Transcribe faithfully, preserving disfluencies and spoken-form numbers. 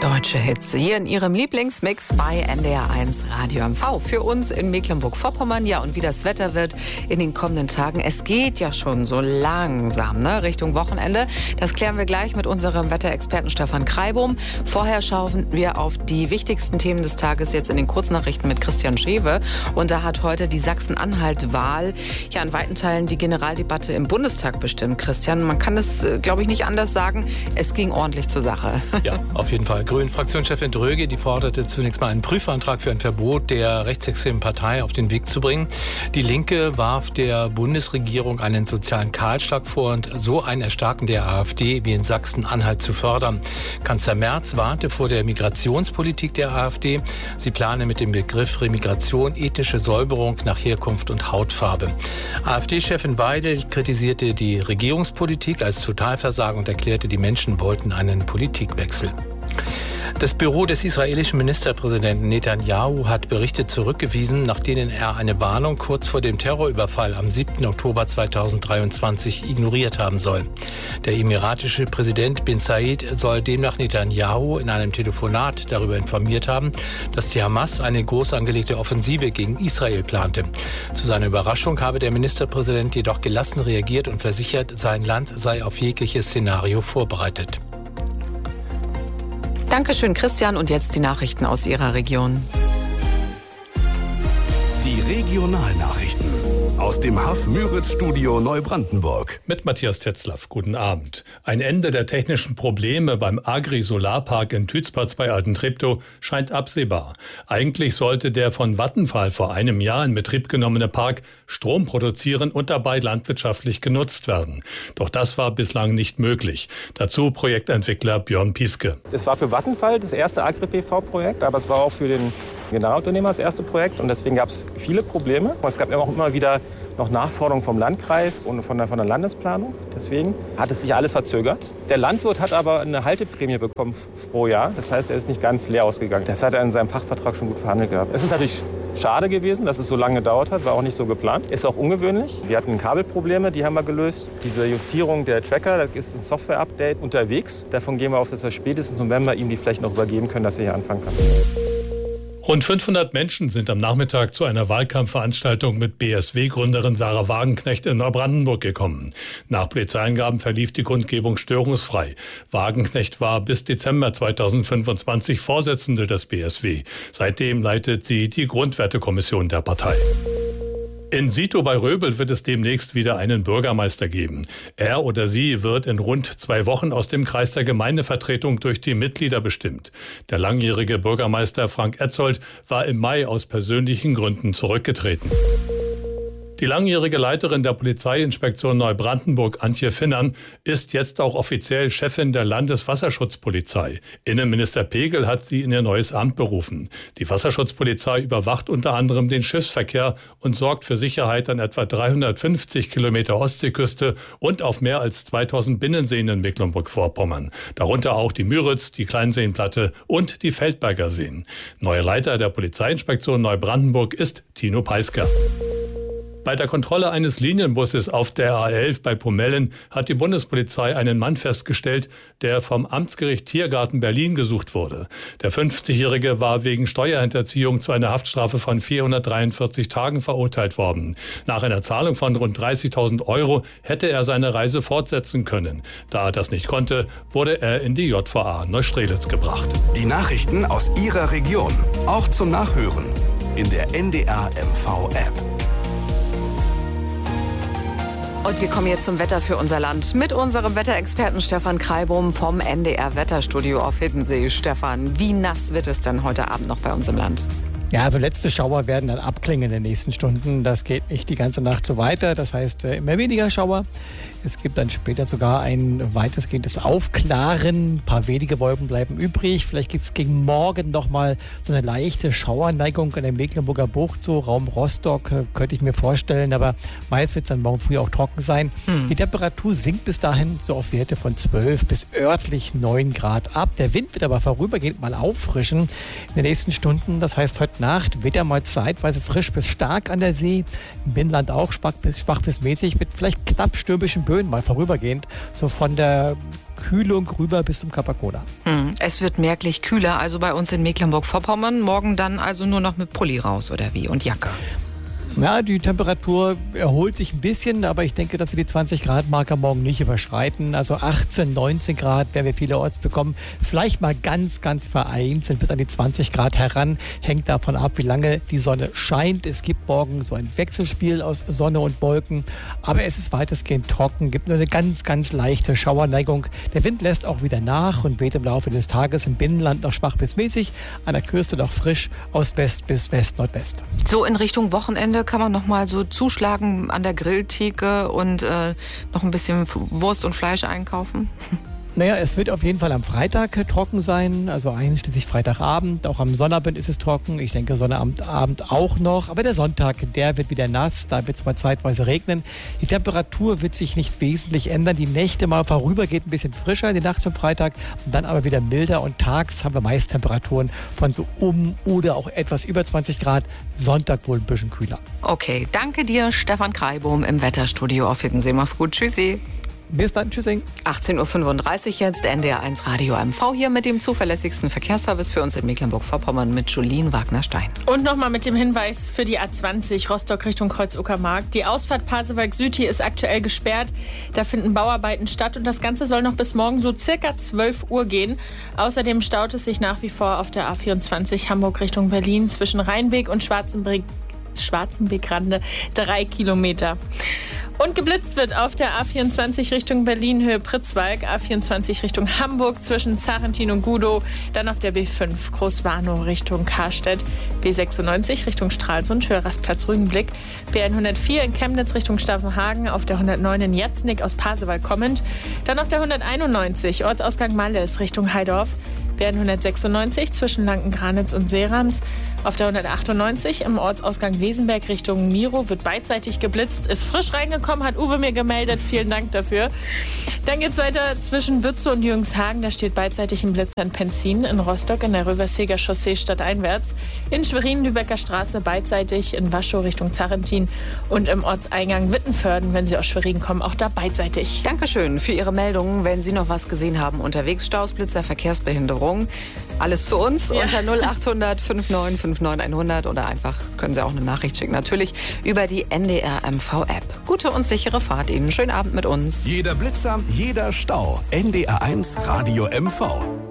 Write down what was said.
Deutsche Hits hier in Ihrem Lieblingsmix bei N D R eins Radio M V. Für uns in Mecklenburg-Vorpommern, ja, und wie das Wetter wird in den kommenden Tagen. Es geht ja schon so langsam, ne, Richtung Wochenende. Das klären wir gleich mit unserem Wetterexperten Stefan Kreibum. Vorher schauen wir auf die wichtigsten Themen des Tages jetzt in den Kurznachrichten mit Christian Schewe. Und da hat heute die Sachsen-Anhalt-Wahl ja in weiten Teilen die Generaldebatte im Bundestag bestimmt. Christian, man kann es, glaube ich, nicht anders sagen. Es ging ordentlich zur Sache. Ja, auf jeden Fall. Grünen-Fraktionschefin Dröge, die forderte zunächst mal einen Prüfantrag für ein Verbot der rechtsextremen Partei auf den Weg zu bringen. Die Linke warf der Bundesregierung einen sozialen Kahlschlag vor und so ein Erstarken der AfD wie in Sachsen-Anhalt zu fördern. Kanzler Merz warnte vor der Migrationspolitik der AfD. Sie plane mit dem Begriff Remigration ethische Säuberung nach Herkunft und Hautfarbe. AfD-Chefin Weidel kritisierte die Regierungspolitik als Totalversagen und erklärte, die Menschen wollten einen Politikwechsel. Das Büro des israelischen Ministerpräsidenten Netanyahu hat Berichte zurückgewiesen, nach denen er eine Warnung kurz vor dem Terrorüberfall am siebten Oktober zweitausenddreiundzwanzig ignoriert haben soll. Der emiratische Präsident bin Said soll demnach Netanyahu in einem Telefonat darüber informiert haben, dass die Hamas eine groß angelegte Offensive gegen Israel plante. Zu seiner Überraschung habe der Ministerpräsident jedoch gelassen reagiert und versichert, sein Land sei auf jegliches Szenario vorbereitet. Dankeschön, Christian. Und jetzt die Nachrichten aus Ihrer Region. Die Regionalnachrichten aus dem H A F-Müritz-Studio Neubrandenburg. Mit Matthias Tetzlaff. Guten Abend. Ein Ende der technischen Probleme beim Agri-Solarpark in Tützpatz bei Altentreptow scheint absehbar. Eigentlich sollte der von Vattenfall vor einem Jahr in Betrieb genommene Park Strom produzieren und dabei landwirtschaftlich genutzt werden. Doch das war bislang nicht möglich. Dazu Projektentwickler Björn Pieske. Es war für Vattenfall das erste Agri-P V-Projekt, aber es war auch für den Generalunternehmer das erste Projekt und deswegen gab es viele Probleme. Es gab auch immer wieder noch Nachforderungen vom Landkreis und von der, von der Landesplanung. Deswegen hat es sich alles verzögert. Der Landwirt hat aber eine Halteprämie bekommen pro Jahr. Das heißt, er ist nicht ganz leer ausgegangen. Das hat er in seinem Fachvertrag schon gut verhandelt gehabt. Es ist natürlich schade gewesen, dass es so lange gedauert hat. War auch nicht so geplant. Ist auch ungewöhnlich. Wir hatten Kabelprobleme, die haben wir gelöst. Diese Justierung der Tracker, da ist ein Software-Update unterwegs. Davon gehen wir auf, dass wir spätestens im November ihm die Flächen noch übergeben können, dass er hier anfangen kann. Rund fünfhundert Menschen sind am Nachmittag zu einer Wahlkampfveranstaltung mit B S W-Gründerin Sarah Wagenknecht in Neubrandenburg gekommen. Nach Polizeiangaben verlief die Kundgebung störungsfrei. Wagenknecht war bis Dezember zweitausendfünfundzwanzig Vorsitzende des B S W. Seitdem leitet sie die Grundwertekommission der Partei. In Sito bei Röbel wird es demnächst wieder einen Bürgermeister geben. Er oder sie wird in rund zwei Wochen aus dem Kreis der Gemeindevertretung durch die Mitglieder bestimmt. Der langjährige Bürgermeister Frank Etzold war im Mai aus persönlichen Gründen zurückgetreten. Die langjährige Leiterin der Polizeiinspektion Neubrandenburg, Antje Finnern, ist jetzt auch offiziell Chefin der Landeswasserschutzpolizei. Innenminister Pegel hat sie in ihr neues Amt berufen. Die Wasserschutzpolizei überwacht unter anderem den Schiffsverkehr und sorgt für Sicherheit an etwa dreihundertfünfzig Kilometer Ostseeküste und auf mehr als zweitausend Binnenseen in Mecklenburg-Vorpommern. Darunter auch die Müritz, die Kleinseenplatte und die Feldberger Seen. Neuer Leiter der Polizeiinspektion Neubrandenburg ist Tino Peisker. Bei der Kontrolle eines Linienbusses auf der A elf bei Pomellen hat die Bundespolizei einen Mann festgestellt, der vom Amtsgericht Tiergarten Berlin gesucht wurde. Der fünfzigjährige war wegen Steuerhinterziehung zu einer Haftstrafe von vierhundertdreiundvierzig Tagen verurteilt worden. Nach einer Zahlung von rund dreißigtausend Euro hätte er seine Reise fortsetzen können. Da er das nicht konnte, wurde er in die J V A Neustrelitz gebracht. Die Nachrichten aus Ihrer Region, auch zum Nachhören in der N D R M V-App. Und wir kommen jetzt zum Wetter für unser Land mit unserem Wetterexperten Stefan Kreibum vom N D R Wetterstudio auf Hiddensee. Stefan, wie nass wird es denn heute Abend noch bei uns im Land? Ja, also letzte Schauer werden dann abklingen in den nächsten Stunden. Das geht nicht die ganze Nacht so weiter. Das heißt, immer weniger Schauer. Es gibt dann später sogar ein weitestgehendes Aufklaren. Ein paar wenige Wolken bleiben übrig. Vielleicht gibt es gegen Morgen noch mal so eine leichte Schauerneigung in der Mecklenburger Bucht, so Raum Rostock, könnte ich mir vorstellen. Aber meist wird es dann morgen früh auch trocken sein. Hm. Die Temperatur sinkt bis dahin so auf Werte von zwölf bis örtlich neun Grad ab. Der Wind wird aber vorübergehend mal auffrischen in den nächsten Stunden. Das heißt, heute Nacht wird er mal zeitweise frisch bis stark an der See. Im Binnenland auch schwach bis, schwach bis mäßig mit vielleicht knapp stürmischen Böen mal vorübergehend. So von der Kühlung rüber bis zum Cappacoda. Hm, es wird merklich kühler, also bei uns in Mecklenburg-Vorpommern. Morgen dann also nur noch mit Pulli raus, oder wie? Und Jacke. Ja, die Temperatur erholt sich ein bisschen, aber ich denke, dass wir die zwanzig Grad Marke morgen nicht überschreiten. Also achtzehn, neunzehn Grad werden wir vielerorts bekommen. Vielleicht mal ganz, ganz vereinzelt bis an die zwanzig Grad heran. Hängt davon ab, wie lange die Sonne scheint. Es gibt morgen so ein Wechselspiel aus Sonne und Wolken. Aber es ist weitestgehend trocken, gibt nur eine ganz, ganz leichte Schauerneigung. Der Wind lässt auch wieder nach und weht im Laufe des Tages im Binnenland noch schwach bis mäßig. An der Küste noch frisch Ost-West bis West-Nordwest. So in Richtung Wochenende kann man noch mal so zuschlagen an der Grilltheke und äh, noch ein bisschen Wurst und Fleisch einkaufen? Naja, es wird auf jeden Fall am Freitag trocken sein, also einschließlich Freitagabend. Auch am Sonnabend ist es trocken. Ich denke Sonnabend auch noch. Aber der Sonntag, der wird wieder nass. Da wird es mal zeitweise regnen. Die Temperatur wird sich nicht wesentlich ändern. Die Nächte mal vorübergehend ein bisschen frischer, die Nacht zum Freitag. Und dann aber wieder milder. Und tags haben wir meist Temperaturen von so um oder auch etwas über zwanzig Grad. Sonntag wohl ein bisschen kühler. Okay, danke dir, Stefan Kreibohm im Wetterstudio auf Hiddensee. Mach's gut, tschüssi. Bis dann, tschüssing. achtzehn Uhr fünfunddreißig jetzt, N D R eins Radio M V hier mit dem zuverlässigsten Verkehrsservice für uns in Mecklenburg-Vorpommern mit Julien Wagner-Stein. Und nochmal mit dem Hinweis für die A zwanzig Rostock Richtung Kreuz-Uckermark. Die Ausfahrt Pasewalk Süd hier ist aktuell gesperrt. Da finden Bauarbeiten statt und das Ganze soll noch bis morgen so circa zwölf Uhr gehen. Außerdem staut es sich nach wie vor auf der A vierundzwanzig Hamburg Richtung Berlin zwischen Rheinweg und Schwarzenbeck, Schwarzenbeck-Rande drei Kilometer. Und geblitzt wird auf der A vierundzwanzig Richtung Berlin, Höhe Pritzwalk, A vierundzwanzig Richtung Hamburg zwischen Zarentin und Gudow, dann auf der B fünf Großwarnow Richtung Karstedt, B sechsundneunzig Richtung Stralsund, Höhe Rastplatz Rügenblick, B hundertvier in Chemnitz Richtung Stavenhagen, auf der hundertneun in Jatznick aus Pasewalk kommend, dann auf der hunderteinundneunzig Ortsausgang Malles Richtung Heidorf, B hundertsechsundneunzig zwischen Lanken-Granitz und Seerams. Auf der hundertachtundneunzig im Ortsausgang Wesenberg Richtung Miro wird beidseitig geblitzt. Ist frisch reingekommen, hat Uwe mir gemeldet. Vielen Dank dafür. Dann geht's weiter zwischen Bützow und Jüngenshagen. Da steht beidseitig ein Blitzer in Penzin. In Rostock in der Röverseger Chaussee stadteinwärts. In Schwerin Lübecker Straße beidseitig. In Waschow Richtung Zarentin. Und im Ortseingang Wittenförden, wenn Sie aus Schwerin kommen, auch da beidseitig. Dankeschön für Ihre Meldungen. Wenn Sie noch was gesehen haben unterwegs, Staus, Blitzer, Verkehrsbehinderung, alles zu uns ja. Unter null achthundert neunundfünfzig fünfundneunzig hundert oder einfach können Sie auch eine Nachricht schicken. Natürlich über die N D R M V-App. Gute und sichere Fahrt Ihnen. Schönen Abend mit uns. Jeder Blitzer, jeder Stau. N D R eins Radio M V.